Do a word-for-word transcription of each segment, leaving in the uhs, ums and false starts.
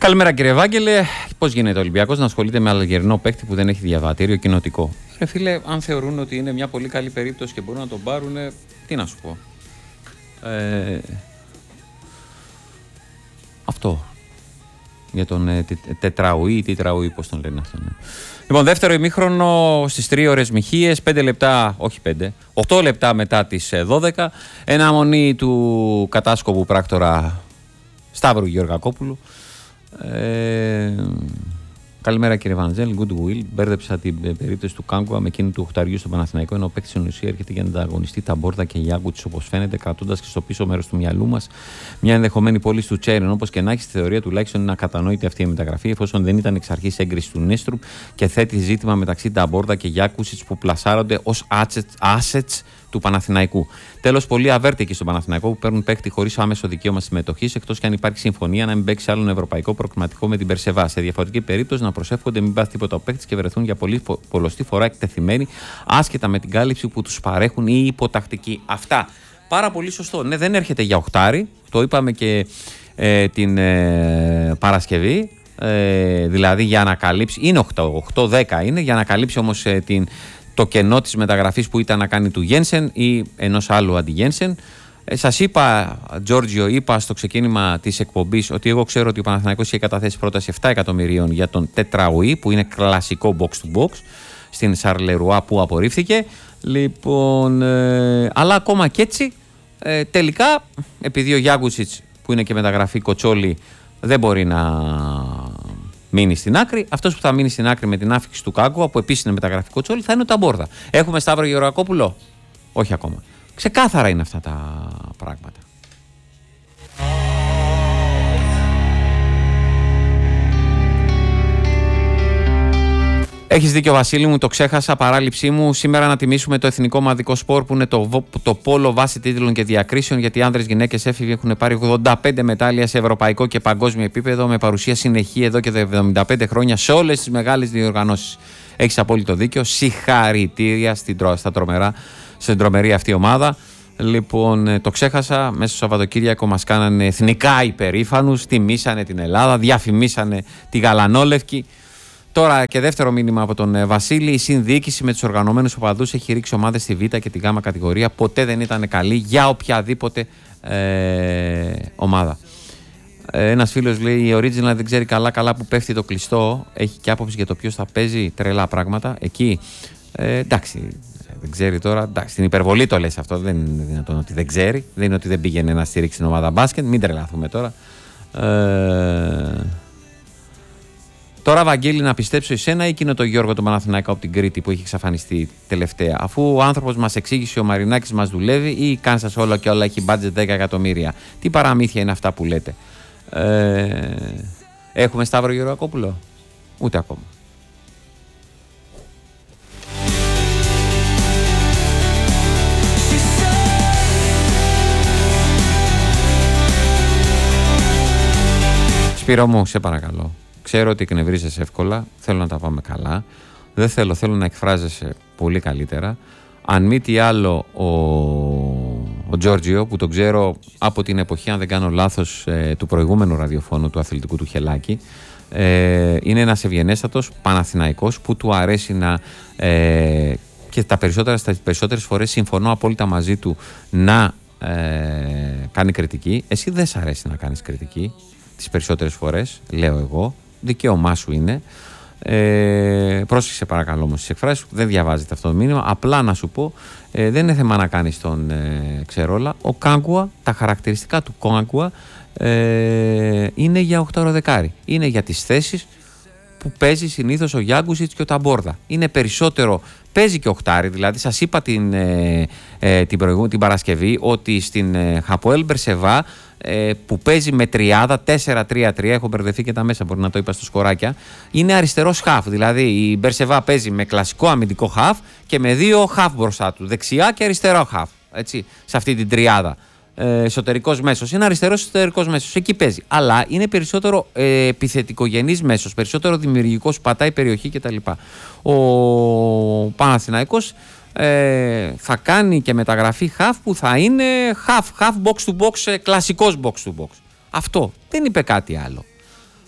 Καλημέρα κύριε Ευάγγελε. Πώς γίνεται ο Ολυμπιακός να ασχολείται με αλγερινό παίκτη που δεν έχει διαβατήριο κοινοτικό? Ρε φίλε, αν θεωρούν ότι είναι μια πολύ καλή περίπτωση και μπορούν να τον πάρουν, τι να σου πω. Ε, αυτό. Για τον ε, τετραουή ή τετραουή, πώς τον λένε αυτό. Ναι. Λοιπόν, δεύτερο ημίχρονο στις τρεις ώρες Μιχίες, πέντε λεπτά, όχι πέντε, οκτώ λεπτά μετά τις δώδεκα. Εναμονή του κατάσκοπου πράκτορα Σταύρου Γεωργακόπουλου. Ε, καλημέρα κύριε Βαντζέλ, goodwill. Μπέρδεψα την περίπτωση του Κάγκουα με εκείνη του οχταριού στο Παναθηναϊκό, ενώ ο παίκτης στην ουσία έρχεται για να ανταγωνιστεί τα Μπόρδα και Γιάγκουτς, όπως φαίνεται, κρατώντας και στο πίσω μέρος του μυαλού μας μια ενδεχομένη πώληση του Τσέριν. Όπως και να έχει, στη θεωρία τουλάχιστον είναι ακατανόητη αυτή η μεταγραφή, εφόσον δεν ήταν εξ αρχής έγκριση του Νέστρου και θέτει ζήτημα μεταξύ τα Μπόρδα και Γιάγκουτς που πλασάρονται ως assets του Παναθηναϊκού. Τέλος, πολλοί αβέρτικοι στον Παναθηναϊκό που παίρνουν παίκτη χωρίς άμεσο δικαίωμα συμμετοχής, εκτός και αν υπάρχει συμφωνία να μην παίξει άλλον ευρωπαϊκό προκριματικό με την Περσεβά. Σε διαφορετική περίπτωση, να προσεύχονται μην πάθει τίποτα ο παίκτης και βρεθούν για πολύ πολλωστή φορά εκτεθειμένοι, άσχετα με την κάλυψη που τους παρέχουν οι υποτακτικοί. Αυτά. Πάρα πολύ σωστό. Ναι, δεν έρχεται για οχτάρι. Το είπαμε και ε, την ε, Παρασκευή. Ε, δηλαδή για να καλύψει. Είναι οκτώ δέκα είναι, για να καλύψει όμως ε, την. Το κενό της μεταγραφής που ήταν να κάνει του Γένσεν ή ενός άλλου αντι Γένσεν. Ε, σας είπα, Τζόρτζιο, είπα στο ξεκίνημα της εκπομπής ότι εγώ ξέρω ότι ο Παναθηναϊκός είχε καταθέσει πρόταση επτά εκατομμυρίων για τον Τετραουή, που είναι κλασικό box to box, στην Σαρλερουά που απορρίφθηκε. Λοιπόν, ε, αλλά ακόμα και έτσι, ε, τελικά, επειδή ο Γιάγκουτσιτς, που είναι και μεταγραφή Κοτσόλη, δεν μπορεί να μείνει στην άκρη, αυτός που θα μείνει στην άκρη με την άφηξη του Κάγκουα, που επίσης είναι μεταγραφικό Τσόλι, θα είναι ο Ταμπόρδα. Έχουμε Σταύρο Γεωργακόπουλο? Όχι ακόμα. Ξεκάθαρα είναι αυτά τα πράγματα. Έχεις δίκιο Βασίλη μου, το ξέχασα, παράληψή μου. Σήμερα να τιμήσουμε το εθνικό ομαδικό σπορ που είναι το, το πόλο βάση τίτλων και διακρίσεων, γιατί οι άνδρες, γυναίκες, έφηβοι έχουν πάρει ογδόντα πέντε μετάλλια σε ευρωπαϊκό και παγκόσμιο επίπεδο, με παρουσία συνεχή εδώ και εβδομήντα πέντε χρόνια σε όλες τις μεγάλες διοργανώσεις. Έχεις απόλυτο δίκιο. Συγχαρητήρια στην, στα τρομερά, στην τρομερή αυτή ομάδα. Λοιπόν, το ξέχασα. Μέσα στο Σαββατοκύριακο μας κάνανε εθνικά υπερήφανους, τιμήσανε την Ελλάδα, διαφημίσανε τη γαλανόλευκη. Τώρα και δεύτερο μήνυμα από τον Βασίλη. Η συνδιοίκηση με τους οργανωμένους οπαδούς έχει ρίξει ομάδες στη Β και τη Γ κατηγορία. Ποτέ δεν ήταν καλή για οποιαδήποτε ε, ομάδα. Ε, ένας φίλος λέει: η Original δεν ξέρει καλά-καλά που πέφτει το κλειστό. Έχει και άποψη για το ποιος θα παίζει, τρελά πράγματα. Εκεί ε, εντάξει, δεν ξέρει τώρα. Εντάξει, στην υπερβολή το λες αυτό. Δεν είναι δυνατόν ότι δεν ξέρει. Δεν είναι ότι δεν πήγαινε να στηρίξει την ομάδα μπάσκετ. Μην τρελαθούμε τώρα. Ε, Τώρα, Βαγγέλη, να πιστέψω εσένα ή εκείνο το Γιώργο τον Παναθηναϊκό από την Κρήτη που έχει εξαφανιστεί τελευταία? Αφού ο άνθρωπος μας εξήγησε, ο Μαρινάκης μας δουλεύει, ή η Κάνσας όλα και όλα έχει μπάτζετ δέκα εκατομμύρια? Τι παραμύθια είναι αυτά που λέτε? Ε, έχουμε Σταύρο Γεωργακόπουλο? Ούτε ακόμα. Σπύρο μου, σε παρακαλώ. Ξέρω ότι εκνευρίζεσαι εύκολα, θέλω να τα πάμε καλά. Δεν θέλω, θέλω να εκφράζεσαι πολύ καλύτερα. Αν μη τι άλλο, ο, ο Τζόρτζιο, που τον ξέρω από την εποχή, αν δεν κάνω λάθος, ε, του προηγούμενου ραδιοφώνου του αθλητικού του Χελάκη, ε, είναι ένας ευγενέστατος Παναθηναϊκός που του αρέσει να, ε, και τα περισσότερα, στις περισσότερες φορές συμφωνώ απόλυτα μαζί του, να ε, κάνει κριτική. Εσύ δεν σ' αρέσει να κάνεις κριτική τις περισσότερες φορές, λέω εγώ. Δικαίωμά σου είναι. Ε, πρόσεξε παρακαλώ όμως τις εκφράσεις σου. Δεν διαβάζεται αυτό το μήνυμα. Απλά να σου πω, ε, δεν είναι θέμα να κάνεις τον ε, ξερόλα. Ο Κάγκουα, τα χαρακτηριστικά του Κάγκουα ε, είναι για οχτάωρο δεκάρι. Είναι για τις θέσεις που παίζει συνήθως ο Γιάγκουσιτς και ο Ταμπόρδα. Είναι περισσότερο, παίζει και οχτάρι. Δηλαδή σας είπα την, ε, ε, την, προηγούμενη, την Παρασκευή ότι στην ε, Χαποέλ Μπερσεβά, που παίζει με τριάδα, τέσσερα τρία τρία, έχω μπερδευτεί και τα μέσα, μπορεί να το είπα στο σκοράκια, είναι αριστερός χαφ. Δηλαδή η Μπερσεβά παίζει με κλασικό αμυντικό χαφ και με δύο χαφ μπροστά του, δεξιά και αριστερό χαφ, έτσι, σε αυτή την τριάδα. Ε, εσωτερικός μέσος, είναι αριστερός εσωτερικός μέσος, εκεί παίζει. Αλλά είναι περισσότερο ε, επιθετικογενής μέσος, περισσότερο δημιουργικός, πατάει περιοχή κτλ. Ο Παναθηναϊκός Ε, θα κάνει και μεταγραφή half που θα είναι half, half box to box, κλασικός box to box. Αυτό, δεν είπε κάτι άλλο.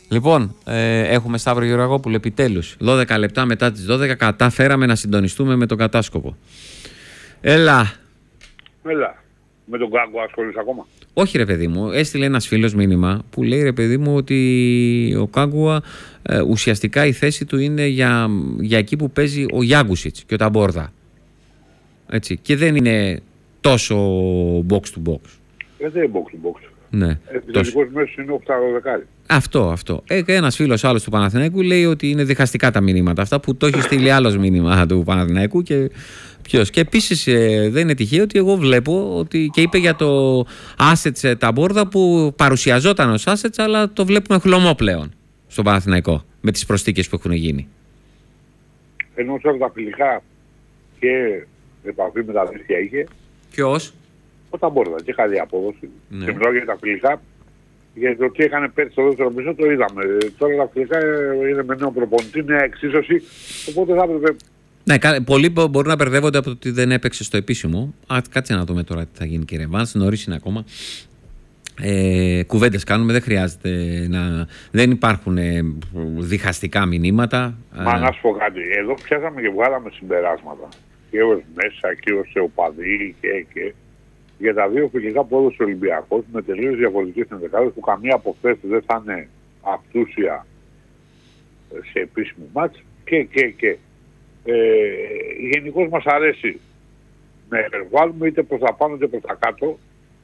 Λοιπόν, ε, έχουμε Σταύρο Γεωργόπουλο επιτέλους. δώδεκα λεπτά μετά τις δώδεκα κατάφεραμε να συντονιστούμε με τον κατάσκοπο. Έλα. Έλα. Με τον Κάγκο ασχολείσαι ακόμα? Όχι ρε παιδί μου, έστειλε ένας φίλος μήνυμα που λέει ρε παιδί μου ότι ο Κάγκουα ε, ουσιαστικά η θέση του είναι για, για εκεί που παίζει ο Γιάγκουσιτς και ο Ταμπόρδα. Έτσι. Και δεν είναι τόσο box to box. Ε, δεν είναι box to box. Ναι. Επιθετικός μέσος είναι οκτώ δεκάρι. Αυτό, αυτό. Ε, ένας φίλος άλλος του Παναθηναϊκού λέει ότι είναι διχαστικά τα μηνύματα αυτά που το έχει στείλει άλλος μήνυμα του Παναθηναϊκού και ποιος. Και επίσης ε, δεν είναι τυχαίο ότι εγώ βλέπω ότι και είπε για το assets Ταμπόρδα που παρουσιαζόταν ως assets αλλά το βλέπουμε χλωμό πλέον στο Παναθηναϊκό με τις προσθήκες που έχουν γίνει. Ενώ σε τα φιλικά και επαφή με τα αδέρφια είχε. Ποιος? Ο Ταμπόρδα και καλή απόδοση. Ναι. Και μιλάω για τα φιλικά. Για το τι έκανε πέρσι στο δεύτερο μισό το είδαμε. Τώρα τα φιλικά είναι με νέο προπονητή, νέα εξίσωση. Οπότε θα έπρεπε. Ναι, πολλοί μπορούν να μπερδεύονται από το ότι δεν έπαιξε στο επίσημο. Α, κάτσε να δούμε τώρα τι θα γίνει, κύριε Βάνς. Νωρίς είναι ακόμα. Ε, κουβέντες κάνουμε, δεν χρειάζεται να. Δεν υπάρχουν ε, διχαστικά μηνύματα. Μα να σου πω κάτι. Εδώ πιάσαμε και βγάλαμε συμπεράσματα. Και ως μέσα και ως οπαδοί και. και για τα δύο φιλικά που έδωσε ο Ολυμπιακός με τελείως διαφορετικές ενδεκάδες που καμία από αυτές δεν θα είναι αυτούσια σε επίσημο μάτς και και και. Ε, γενικώς μας αρέσει να υπερβάλλουμε είτε προς τα πάνω είτε προς τα κάτω.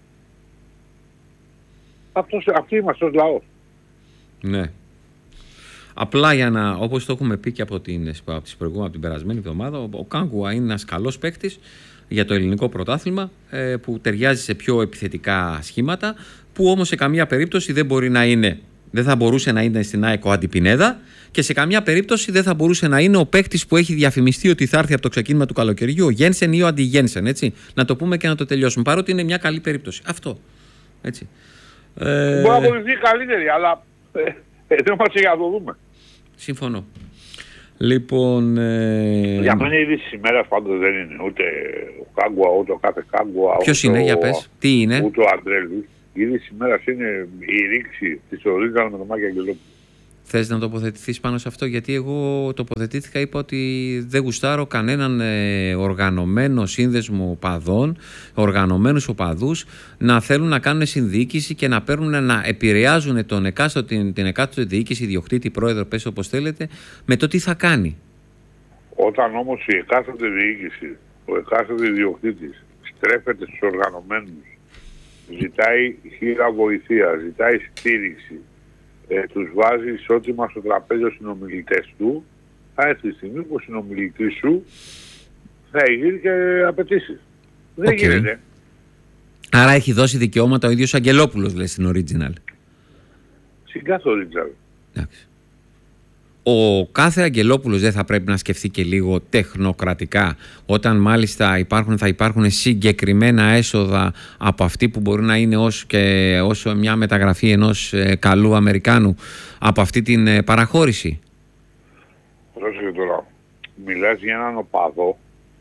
Αυτός, αυτοί είμαστε ως λαός. Ναι. Απλά για να, όπως το έχουμε πει και από την, από τις προηγούμενες, από την περασμένη εβδομάδα, ο, ο Κάγκουα είναι ένας καλός παίκτης για το ελληνικό πρωτάθλημα ε, που ταιριάζει σε πιο επιθετικά σχήματα, που όμως σε καμία περίπτωση δεν μπορεί να είναι, δεν θα μπορούσε να είναι στην ΑΕΚ ο Αντιπινέδα και σε καμία περίπτωση δεν θα μπορούσε να είναι ο παίκτης που έχει διαφημιστεί ότι θα έρθει από το ξεκίνημα του καλοκαιριού, ο Γένσεν ή ο Αντιγένσεν, έτσι. Να το πούμε και να το τελειώσουμε, παρότι είναι μια καλή περίπτωση. Αυτό. Έτσι. Ε... Μπορεί να αποδειχθεί καλύτερη, αλλά ε, δεν μας για να το δούμε. Συμφωνώ. Λοιπόν, ε... για μένα η είδηση ημέρας πάντως δεν είναι ούτε ο Κάγκουα, ούτε ο κάθε Κάγκουα. Ποιος είναι, ο... για πες, τι είναι? Ούτε ο Αντρέλης. Η είδηση ημέρας είναι η ρήξη της Ορίζα με τον Μάκη Αγγελόπουλο. Θες να τοποθετηθείς πάνω σε αυτό? Γιατί εγώ τοποθετήθηκα, είπα ότι δεν γουστάρω κανέναν ε, οργανωμένο σύνδεσμο οπαδών, οργανωμένους οπαδούς να θέλουν να κάνουν συνδιοίκηση και να παίρνουν να επηρεάζουν τον εκάστο, την, την εκάστοτε διοίκηση, ιδιοκτήτη, πρόεδρο, πες όπως θέλετε, με το τι θα κάνει. Όταν όμως η εκάστοτε διοίκηση, ο εκάστοτε ιδιοκτήτης στρέφεται στους οργανωμένους, ζητάει χείρα βοηθεία, ζητάει στήριξη, Ε, τους βάζει ισότιμα στο τραπέζι ως συνομιλητές του, θα έρθει η στιγμή που ο συνομιλητής σου θα γίνει και απαιτήσεις. Δεν okay. γίνεται. Άρα έχει δώσει δικαιώματα ο ίδιος Αγγελόπουλος, λέει, στην Original. Στην κάθε Original. Εντάξει. Ο κάθε Αγγελόπουλος δεν θα πρέπει να σκεφτεί και λίγο τεχνοκρατικά, όταν μάλιστα υπάρχουν, θα υπάρχουν συγκεκριμένα έσοδα από αυτή που μπορεί να είναι ως, και, ως μια μεταγραφή ενός ε, καλού Αμερικάνου από αυτή την ε, παραχώρηση? Πρόσεχε τώρα, μιλάς για έναν οπαδό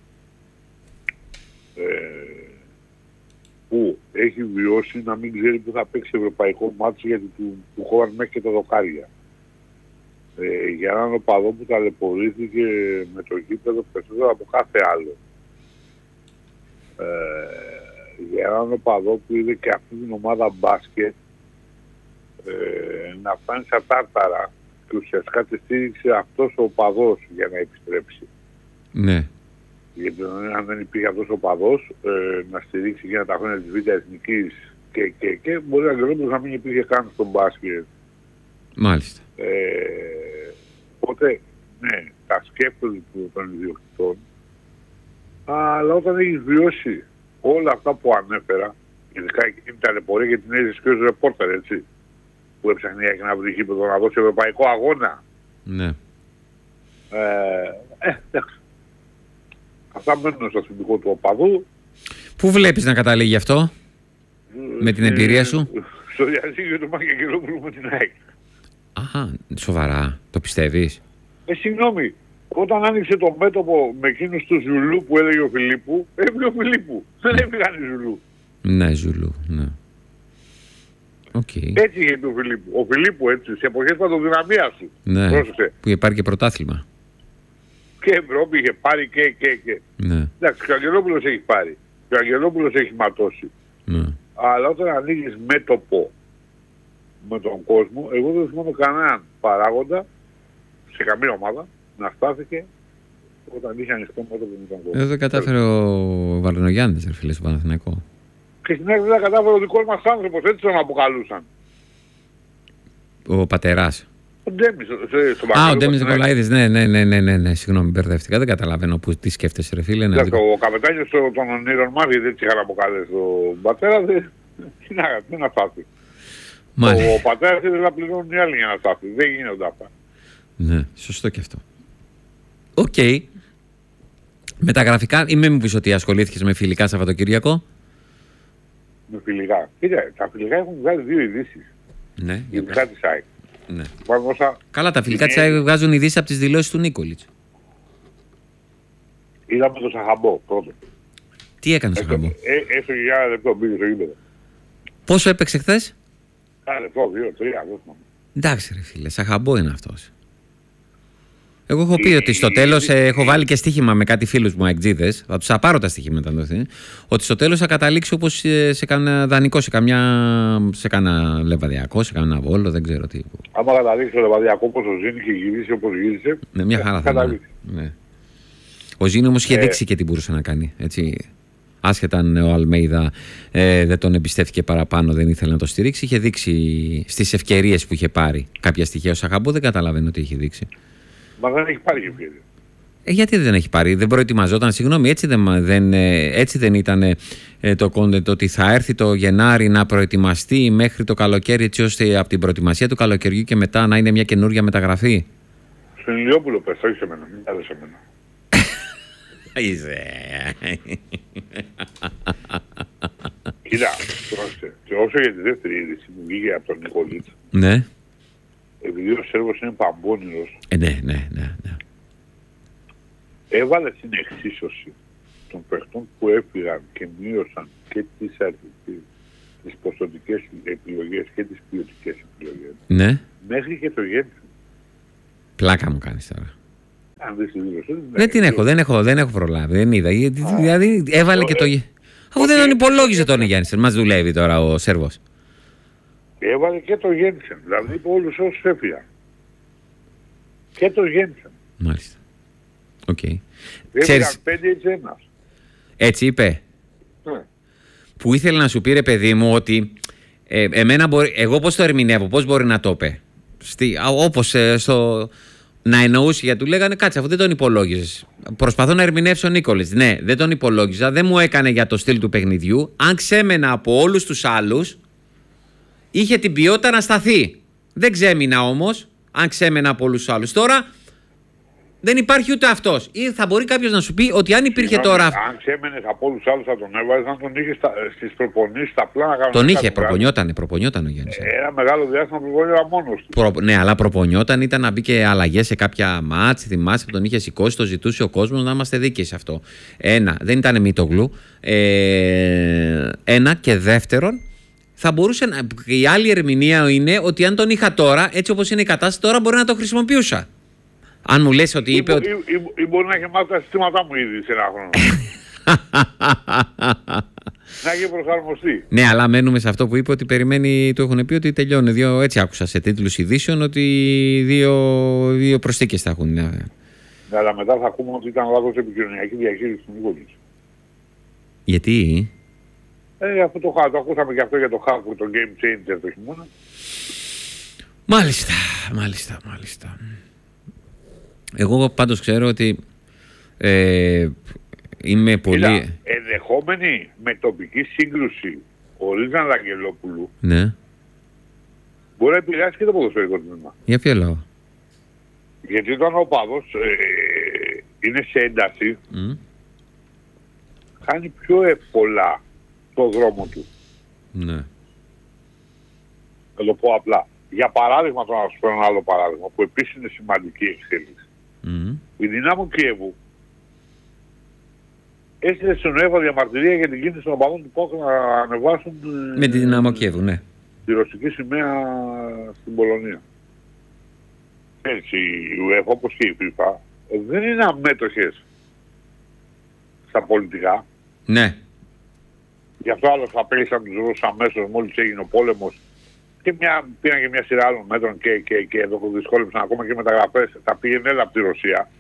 ε, που έχει βιώσει να μην ξέρει που θα παίξει ευρωπαϊκό μάτσο γιατί του, του χώραν μέχρι και τα δοκάρια. Ε, για έναν οπαδό που ταλαιπωρήθηκε με το γήπεδο περισσότερο από κάθε άλλο. Ε, για έναν οπαδό που είδε και αυτή την ομάδα μπάσκετ ε, να φτάνει στα τάρταρα και ουσιαστικά τη στήριξε αυτός ο οπαδός για να επιστρέψει. Ναι. Γιατί αν δεν υπήρχε αυτός ο οπαδός ε, να στηρίξει για τα χρόνια της Β' Εθνικής και, και, και μπορεί να γελόπως να μην υπήρχε καν στον μπάσκετ. Μάλιστα. Ε, οπότε, ναι, τα σκέφτονται των ιδιοκτητών, αλλά όταν έχεις βιώσει όλα αυτά που ανέφερα, ειδικά εκείνη τα ταλαιπωρία και την έζησε και ως ρεπόρτερ, έτσι, που έψαχνε για να βρει γήπεδο να δώσει ευρωπαϊκό αγώνα. Ναι. Ε, ε εντάξει. Αυτά μένουν στο θυμικό του οπαδού. Πού βλέπεις να καταλήγει αυτό, ε, με την εμπειρία σου? Στο διαζύγιο του Μάκη Αγγελόπουλου με την ΑΕΚ. Αχα, σοβαρά, το πιστεύεις? Ε, συγγνώμη, όταν άνοιξε το μέτωπο με εκείνους του Ζουλού που έλεγε ο Φιλίππου, έφυγε ο Φιλίππου. Δεν έφυγαν οι Ζουλού. Ναι, Ζουλού, ναι. Okay. Έτσι είχε πει ο Φιλίππου. Ο Φιλίππου έτσι, σε εποχές παντοδυναμίας του. Ναι, πρόσεξε. που υπάρχει και πρωτάθλημα. Και Ευρώπη είχε πάρει και και και. Ναι. Εντάξει, και ο Αγγελόπουλος έχει πάρει. Και ο Αγγελόπουλος έχει ματώσει. Ναι. Αλλά όταν ανοίγεις μέτωπο με τον κόσμο, εγώ δεν θυμάμαι κανέναν παράγοντα σε καμία ομάδα να στάθηκε όταν είχε ανοιχτό μέτωπο με τον κόσμο. Εδώ δεν κατάφερε ο Βαρδινογιάννης, ρε φίλε, στο Παναθηναϊκό. Και στην άλλη δεν κατάφερε ο δικός μας άνθρωπος, έτσι τον αποκαλούσαν. Ο πατεράς. Ο Ντέμις, στο Α, ο Ντέμις Νικολαίδης, ναι, ναι, ναι, ναι, ναι, ναι, συγγνώμη, μπερδεύτηκα. Δεν καταλαβαίνω που, τι σκέφτεσαι, ρε φίλε. Ναι, ο καπετάνιος των ονείρων μας, γιατί έτσι είχαν αποκαλέσει τον πατέρα, δεν είναι να στάθει. Ο πατέρας ήθελε να πληρώνουν οι άλλοι για να στάθει. Δεν γίνονται αυτά. Ναι, σωστό και αυτό. Οκ. Okay. Με τα γραφικά, ή μην μου πεις ότι ασχολήθηκες με φιλικά Σαββατοκύριακο. Με φιλικά. Κοίτα, τα φιλικά έχουν βγάλει δύο ειδήσεις. Ναι. Ειδικά της ΑΕΚ. Ναι. Όσα... Καλά, τα φιλικά της ΑΕΚ βγάζουν ειδήσεις από τις δηλώσεις του Νίκολιτς. Είδαμε το Σαχαμπό πρώτο. Τι έκανε ο Σαχαμπό. Ε, έστω και για ένα λεπτό μπήκε στο γήπεδο. Πόσο έπαιξε χθες. Ένα λεπτό, δύο, τρία. Εντάξει ρε φίλε, Σαχαμπό είναι αυτός. Εγώ έχω πει ότι στο τέλος ε, έχω βάλει και στοίχημα με κάτι φίλους μου αεκτζίδες. Θα τους απάρω τα στοιχήματα δοθεί. Ότι στο τέλος θα καταλήξει όπως σε κανένα δανεικό, σε καμιά, σε κανένα λεβαδιακό, σε κανένα βόλο, δεν ξέρω τι. Άμα καταλήξει το λεβαδιακό όπως ο Ζήνη και γυρίσει όπως γύρισε. Ναι, μια χαρά θα είναι. Ναι. Ο Ζήνη όμως είχε ε... δείξει και τι μπορούσε να κάνει. Έτσι. Άσχετα αν ο Αλμέιδα ε, δεν τον εμπιστεύτηκε παραπάνω, δεν ήθελε να το στηρίξει, είχε δείξει στις ευκαιρίες που είχε πάρει κάποια στοιχεία. Ο Σαχαμπό δεν καταλαβαίνω ότι είχε δείξει. Μα δεν έχει πάρει ευκαιρία. Ε, γιατί δεν έχει πάρει, δεν προετοιμαζόταν, συγγνώμη, έτσι δεν, δεν, έτσι δεν ήταν ε, το content ότι θα έρθει το Γενάρη να προετοιμαστεί μέχρι το καλοκαίρι, έτσι ώστε από την προετοιμασία του καλοκαιριού και μετά να είναι μια καινούργια μεταγραφή. Στον Ηλιόπουλο πες, όχι σε μένα, μην τα λες σε μένα. Είσαι. Κοίτα, πρόσεχε, και όσο για τη δεύτερη είδηση που βγήκε από τον Νικολίτσα. Ναι. Επειδή ο Σέρβος είναι παμπώνιος. Ε, ναι, ναι, ναι, ναι. Έβαλε στην εξίσωση των παιχτών που έφυγαν και μείωσαν και τις, τις ποσοτικές επιλογές και τις ποιοτικές επιλογές. Ναι. Μέχρι και το Γέννη. Πλάκα μου κάνεις τώρα. Αν δεν τη δήλωσε. Δεν την έχω, δεν έχω, δεν έχω προλάβει, δεν είδα. Δηλαδή έβαλε και το. Αφού δεν τον υπολόγιζε τον Γιάννησεν, μας δουλεύει τώρα ο Σέρβος. Έβαλε και το Γέννησεν, δηλαδή είπε όλους όσους έφυγαν. Και το Γέννησεν. Μάλιστα. Οκ. Okay. Έφυγαν πέντε έτσι ένας. Έτσι είπε. Ναι. Που ήθελε να σου πει ρε παιδί μου ότι ε, εμένα μπορεί, εγώ πώς το ερμηνεύω, πώς μπορεί να το πει. Όπως ε, στο... Να εννοούσε γιατί του λέγανε κάτσε αφού δεν τον υπολόγιζες. Προσπαθώ να ερμηνεύσω ο Νίκολιτς. Ναι, δεν τον υπολόγιζα, δεν μου έκανε για το στυλ του παιχνιδιού. Αν ξέμενα από όλους τους άλλους, είχε την ποιότητα να σταθεί. Δεν ξέμεινα όμως, αν ξέμενα από όλους τους άλλους. Τώρα δεν υπάρχει ούτε αυτός. Ή θα μπορεί κάποιος να σου πει ότι αν υπήρχε Συγγνώμη, τώρα. Αν ξέμενες από όλους τους άλλους θα τον έβαζες, αν τον είχε στις προπονήσεις, στα πλάνα. Τον είχε, προπονιότανε, προπονιόταν ο Γιάννης. Ένα μεγάλο διάστημα προπονιόταν μόνος του. Προ, ναι, αλλά προπονιόταν, ήταν να μπει και αλλαγές σε κάποια μάτς. Θυμάσαι που τον είχε σηκώσει, το ζητούσε ο κόσμος, να είμαστε δίκαιοι σε αυτό. Ένα, δεν ήταν Μητογλου. Ε, ένα και δεύτερον, θα μπορούσε να. Η άλλη ερμηνεία είναι ότι αν τον είχα τώρα, έτσι όπως είναι η κατάσταση, τώρα μπορεί να το χρησιμοποιούσα. Αν μου λες ότι είπε ή, ότι... Ή, ή, ή μπορεί να έχει μάθει τα συστήματά μου ήδη σε ένα χρόνο. Να έχει προσαρμοστεί. Ναι, αλλά μένουμε σε αυτό που είπε ότι περιμένει, του έχουν πει ότι τελειώνει. Δύο, έτσι άκουσα σε τίτλους ειδήσεων ότι δύο, δύο προσθήκες θα έχουν. Ναι, αλλά μετά θα ακούμε ότι ήταν λάθος επικοινωνιακή διαχείριση του Νικόλιτς. Γιατί? Ε, αυτό το, το ακούσαμε και αυτό για το Χάκου, το Game Changer το χειμώνα. Μάλιστα, μάλιστα, μάλιστα. Εγώ πάντως ξέρω ότι ε, είμαι πολύ... Κοίτα, ενδεχόμενη με τοπική σύγκρουση ο Ρίζαν Αγγελόπουλου, ναι, μπορεί να επηρεάσει και το ποδοσφαιρικό τμήμα. Για ποιο λόγο? Γιατί όταν ο παδός ε, είναι σε ένταση, mm. κάνει πιο εύκολα το δρόμο του. Ναι. Θα το πω απλά. Για παράδειγμα, τώρα να σου πω ένα άλλο παράδειγμα που επίσης είναι σημαντική εξέλιξη. Mm. Η Δυνάμο Κιέβου έστειλε στον UEFA διαμαρτυρία για την κίνηση των οπαδών του ΠΑΟΚ να ανεβάσουν με τη Δυνάμο Κιέβου, ναι. τη τη ρωσική σημαία στην Πολωνία. Έτσι, η UEFA όπως και η FIFA δεν είναι αμέτωχες στα πολιτικά. Ναι. Γι' αυτό άλλος απέλησαν τους Ρώσους αμέσως μόλις έγινε ο πόλεμος και μια, πήραν και μια σειρά άλλων μέτρων και, και, και εδώ δυσκόλεψαν ακόμα και μεταγραφές. Τα πήγαινε έλα από τη Ρωσία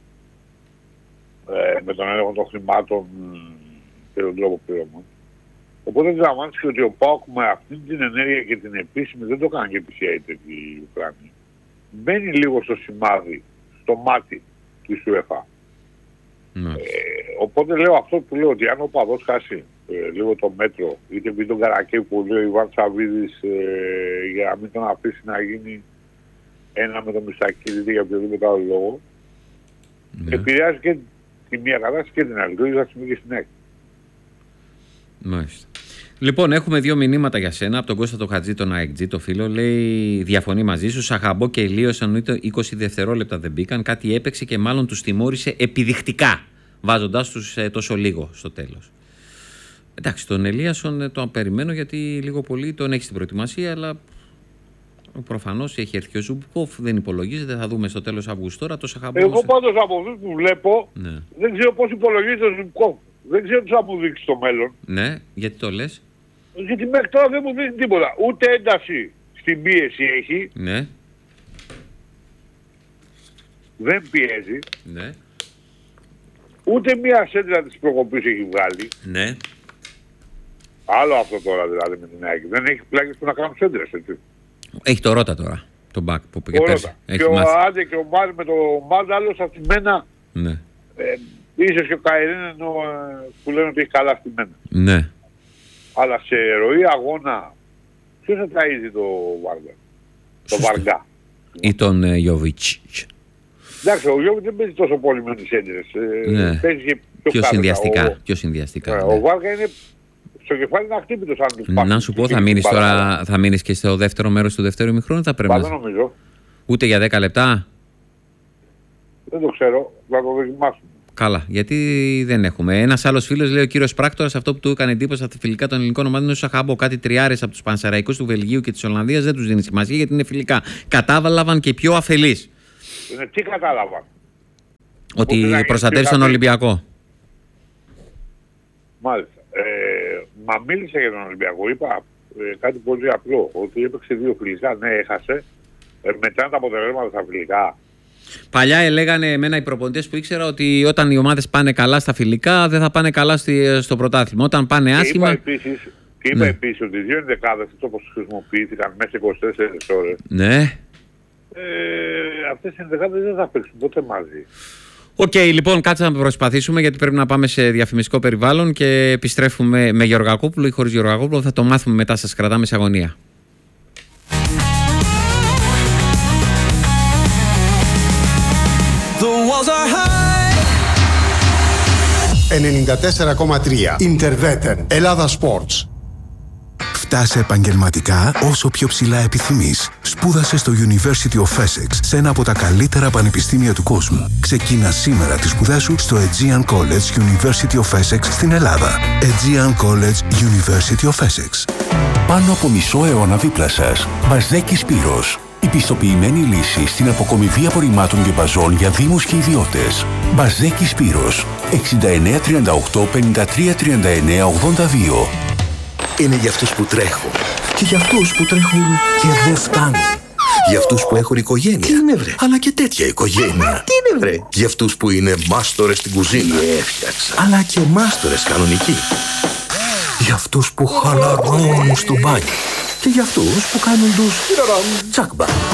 ε, με τον έλεγχο των χρημάτων και τον τρόπο πληρωμών. Οπότε αντιλαμβάνεσαι ότι ο ΠΑΟΚ με αυτή την ενέργεια και την επίσημη δεν το κάνει και appreciated η Ουκρανία. Μπαίνει λίγο στο σημάδι, στο μάτι της UEFA. Mm. Ε, οπότε λέω αυτό που λέω ότι αν ο παδός χάσει ε, λίγο το μέτρο, είτε πει τον Καρακέ που λέει ο Ιβάν Σαββίδης ε, για να μην τον αφήσει να γίνει ένα με τον Μιστακίδη είτε για οποιοδήποτε άλλο λόγο, mm. επηρεάζει και τη μία κατάσταση και την άλλη. Το ίδιο θα σημαίνει και στην ΑΕΚ. Μάλιστα. Λοιπόν, έχουμε δύο μηνύματα για σένα από τον Κώστα το Χατζή, τον ΑΕΚΤΖ, το φίλο. Λέει: διαφωνεί μαζί σου. Σαχαμπό και Ηλίος εννοείται είκοσι δευτερόλεπτα δεν μπήκαν. Κάτι έπαιξε και μάλλον τους τιμώρησε επιδεικτικά, βάζοντάς τους ε, τόσο λίγο στο τέλος. Εντάξει, τον Ελίασον ε, τον περιμένω γιατί λίγο πολύ τον έχει στην προετοιμασία, αλλά προφανώς έχει έρθει ο Ζουμπκόφ, δεν υπολογίζεται. Θα δούμε στο τέλος Αυγούστου τώρα το Σαχαμπό. Εγώ πάντως από αυτούς που βλέπω ναι. δεν ξέρω πώς υπολογίζεται ο Ζουμπκόφ. Δεν ξέρω τι θα μου δείξει στο μέλλον. Ναι, γιατί το λες? Γιατί μέχρι τώρα δεν μου δείχνει τίποτα. Ούτε ένταση στην πίεση έχει. Ναι. Δεν πιέζει. Ναι. Ούτε μία σέντρα της προκοπής έχει βγάλει. Ναι. Άλλο αυτό τώρα δηλαδή με την ΑΕΚ. Δεν έχει πλάκες που να κάνουν σέντρες, έτσι. Έχει το Ρώτα τώρα. Το μπακ που πήγε πέρσι. Και ο Άντε και ο Μάρ με το Μάρ άλλος αυτημένα. Ναι. Ε, ίσως και ο Καϊρήν που λένε ότι έχει καλά αυτημένα. Ναι. Αλλά σε ροή αγώνα, ποιος θα ταΐζει το Βάργα? Το Βαργά. Ή τον ε, Γιοβιτς. Εντάξει, ο Γιώβιτς δεν παίζει τόσο πολύ με τις έντρες. Ναι. Παίζει και πιο, πιο συνδυαστικά. Ο, πιο συνδυαστικά ναι. Ναι. Ο Βάργα είναι στο κεφάλι να χτύπητος αν τους πάρει. Να σου πω, θα μείνεις τώρα, θα μείνεις και στο δεύτερο μέρος του δεύτερου ημιχρόνου, θα πρέπει να... νομίζω. Ούτε για δέκα λεπτά. Δεν το ξέρω, θα το δοκιμάσουμε. Καλά, γιατί δεν έχουμε. Ένας άλλος φίλος λέει: ο κύριος Πράκτορας, αυτό που του έκανε εντύπωση στα φιλικά των ελληνικών ομάδων είναι ο Σαχάμπο. Κάτι τριάρες από τους Πανσεραϊκούς του Βελγίου και της Ολλανδίας δεν τους δίνει σημασία γιατί είναι φιλικά. Κατάλαβαν και πιο αφελείς. Είναι τι κατάλαβαν? Ότι προστατεύει τον Ολυμπιακό. Μάλιστα. Ε, μα μίλησα για τον Ολυμπιακό. Είπα ε, κάτι πολύ απλό. Ότι έπαιξε δύο φιλικά. Ναι, έχασε. Ε, μετά τα αποτελέσματα στα φιλικά. Παλιά έλεγανε εμένα οι προπονητές που ήξερα ότι όταν οι ομάδες πάνε καλά στα φιλικά δεν θα πάνε καλά στη, στο πρωτάθλημα. Όταν πάνε άσχημα. Και είπα επίσης, και είπα ναι. επίσης ότι οι δύο ενδεκάδες όπως χρησιμοποιήθηκαν μέσα σε είκοσι τέσσερις ώρες. Ναι. Ε, αυτές οι ενδεκάδες δεν θα παίξουν ποτέ μαζί. Οκ, okay, λοιπόν, κάτσε να προσπαθήσουμε γιατί πρέπει να πάμε σε διαφημιστικό περιβάλλον και επιστρέφουμε με Γεωργακόπουλο ή χωρίς Γεωργακόπουλο. Θα το μάθουμε μετά, σας κρατάμε σε αγωνία. ενενήντα τέσσερα κόμμα τρία Interveter Ελλάδα Sports. Φτάσε επαγγελματικά όσο πιο ψηλά επιθυμείς. Σπούδασε στο University of Essex, σε ένα από τα καλύτερα πανεπιστήμια του κόσμου. Ξεκίνα σήμερα τις σπουδές σου στο Aegean College University of Essex στην Ελλάδα. Aegean College University of Essex. Πάνω από μισό αιώνα δίπλα σας. Μπαζδέκη Σπύρος. Η πιστοποιημένη λύση στην αποκομιβή απορριμμάτων και μπαζών για δήμους και ιδιώτες. Μπαζδέκη Σπύρος. εξήντα εννέα τριάντα οκτώ πενήντα τρία τριάντα εννέα ογδόντα δύο. Είναι για αυτούς που τρέχουν και για αυτούς που τρέχουν και δεν φτάνουν. Για αυτούς που έχουν οικογένεια. Τι είναι βρε? Αλλά και τέτοια οικογένεια. Α, τι είναι βρε? Για αυτούς που είναι μάστορες στην κουζίνα. Έφτιαξα. Αλλά και μάστορες κανονικοί. Για αυτούς που χαλαρώνουν στο μπάνιο. Και για αυτούς που κάνουν τους τσακμπα.